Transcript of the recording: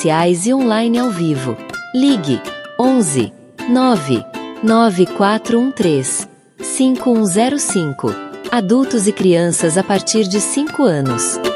presenciais e online ao vivo. Ligue 11 9 9413 5105. Adultos e crianças a partir de 5 anos.